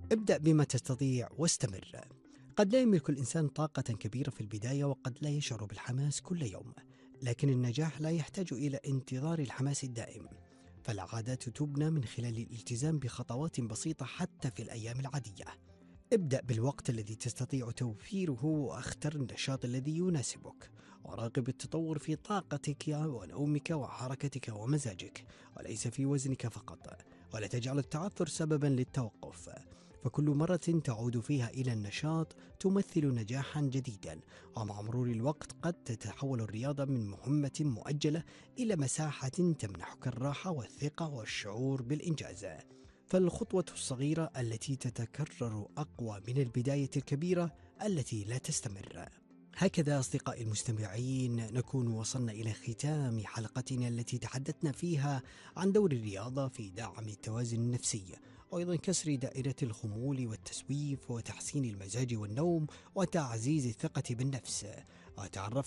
ابدأ بما تستطيع واستمر. قد لا يملك الإنسان طاقة كبيرة في البداية وقد لا يشعر بالحماس كل يوم، لكن النجاح لا يحتاج إلى انتظار الحماس الدائم، فالعادات تبنى من خلال الالتزام بخطوات بسيطة حتى في الأيام العادية. ابدأ بالوقت الذي تستطيع توفيره واختر النشاط الذي يناسبك، وراقب التطور في طاقتك ونومك وحركتك ومزاجك، وليس في وزنك فقط. ولا تجعل التعثر سببا للتوقف، فكل مرة تعود فيها إلى النشاط تمثل نجاحا جديدا. ومع مرور الوقت قد تتحول الرياضة من مهمة مؤجلة إلى مساحة تمنحك الراحة والثقة والشعور بالإنجاز. فالخطوة الصغيرة التي تتكرر أقوى من البداية الكبيرة التي لا تستمر. هكذا أصدقائي المستمعين نكون وصلنا إلى ختام حلقتنا التي تحدثنا فيها عن دور الرياضة في دعم التوازن النفسي، وأيضا كسر دائرة الخمول والتسويف وتحسين المزاج والنوم وتعزيز الثقة بالنفس. وتعرفنا